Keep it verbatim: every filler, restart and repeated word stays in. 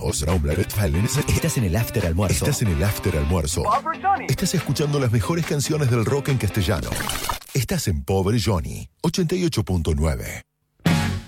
Aus Raumbergfallen. Estás en el after almuerzo. Estás en el after almuerzo. Estás escuchando las mejores canciones del rock en castellano. Estás en Pobre Johnny, ochenta y ocho punto nueve.